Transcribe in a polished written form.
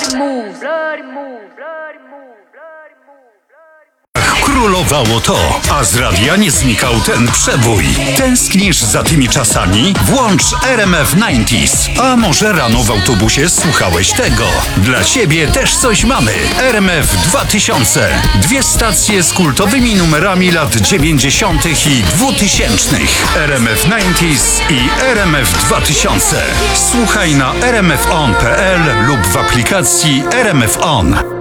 Królowało to, a z radia nie znikał ten przebój. Tęsknisz za tymi czasami? Włącz RMF 90s. A może rano w autobusie słuchałeś tego? Dla ciebie też coś mamy. RMF 2000. 2 stacje z kultowymi numerami lat 90. i 2000. RMF 90s i RMF 2000. Słuchaj na rmfon.pl lub w aplikacji RMF On.